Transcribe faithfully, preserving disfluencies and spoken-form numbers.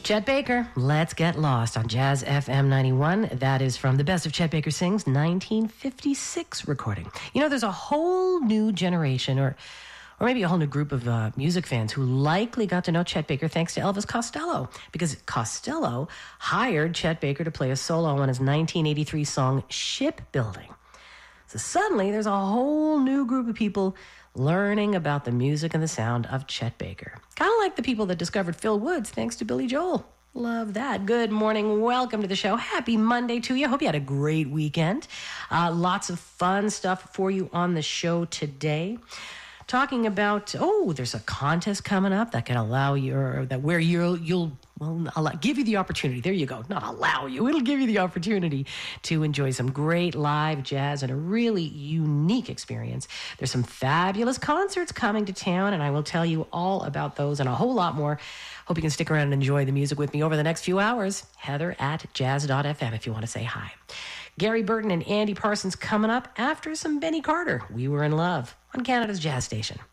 Chet Baker, Let's Get Lost on Jazz F M ninety-one. That is from the Best of Chet Baker Sings nineteen fifty-six recording. You know, there's a whole new generation or or maybe a whole new group of uh, music fans who likely got to know Chet Baker thanks to Elvis Costello, because Costello hired Chet Baker to play a solo on his nineteen eighty-three song Shipbuilding. So suddenly there's a whole new group of people learning about the music and the sound of Chet Baker. Kind of like the people that discovered Phil Woods thanks to Billy Joel. Love that. Good morning. Welcome to the show. Happy Monday to you. Hope you had a great weekend. Uh, lots of fun stuff for you on the show today. Talking about, oh, there's a contest coming up that can allow you, or that where you'll, you'll well, allow, give you the opportunity. There you go. Not allow you. It'll give you the opportunity to enjoy some great live jazz and a really unique experience. There's some fabulous concerts coming to town, and I will tell you all about those and a whole lot more. Hope you can stick around and enjoy the music with me over the next few hours. Heather at jazz dot f m if you want to say hi. Gary Burton and Andy Parsons coming up after some Benny Carter. We Were in Love on Canada's Jazz Station.